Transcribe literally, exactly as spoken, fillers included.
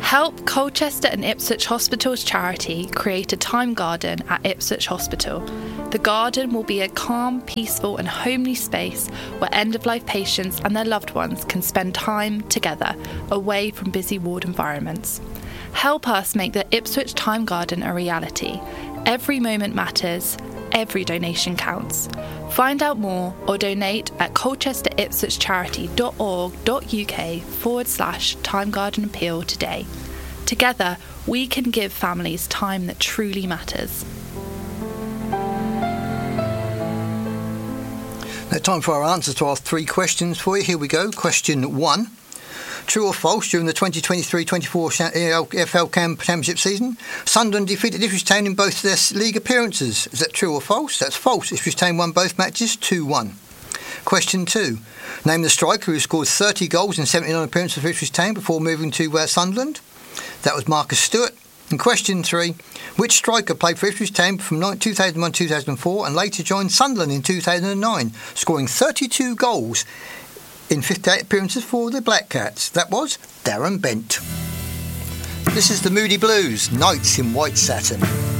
Help Colchester and Ipswich Hospital's charity create a time garden at Ipswich Hospital. The garden will be a calm, peaceful and homely space where end-of-life patients and their loved ones can spend time together, away from busy ward environments. Help us make the Ipswich Time Garden a reality. Every moment matters. Every donation counts. Find out more or donate at colchester-ipswich-charity.org.uk forward slash Time Garden Appeal today. Together, we can give families time that truly matters. Now, time for our answers to our three questions for you. Here we go. Question one. True or false, during the twenty twenty-three twenty-four E F L Championship season, Sunderland defeated Ipswich Town in both their league appearances. Is that true or false? That's false. Ipswich Town won both matches two one. Question two. Name the striker who scored thirty goals in seventy-nine appearances for Ipswich Town before moving to uh, Sunderland. That was Marcus Stewart. And question three. Which striker played for Ipswich Town from two thousand one to two thousand four and later joined Sunderland in two thousand nine, scoring thirty-two goals in fifty-eight appearances for the Black Cats? That was Darren Bent. This is the Moody Blues, Nights in White Satin.